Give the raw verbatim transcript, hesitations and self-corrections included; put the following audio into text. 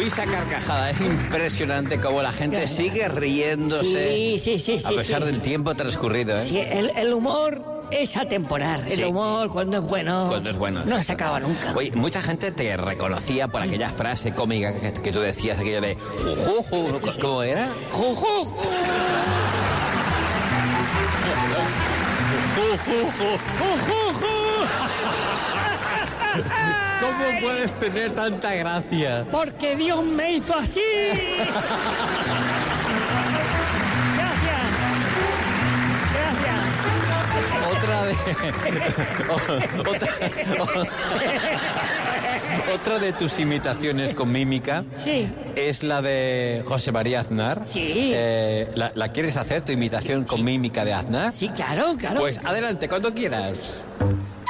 Luisa Carcajada, es impresionante cómo la gente sigue riéndose. Sí, sí, sí, sí. A pesar sí. del tiempo transcurrido, ¿eh? Sí, el, el humor es atemporal. El Sí. humor, cuando es bueno, Cuando es bueno. no se acaba nunca. Oye, mucha gente te reconocía por aquella frase cómica que, que tú decías, aquello de jujuju, ¿cómo era? Juju. Jujuju. ¿Cómo puedes tener tanta gracia? Porque Dios me hizo así. Gracias. Gracias. Otra de... otra, otra de tus imitaciones con mímica Sí. es la de José María Aznar. Sí. Eh, ¿la, ¿La quieres hacer, tu imitación con mímica de Aznar? Sí, claro, claro. Pues adelante, cuando quieras.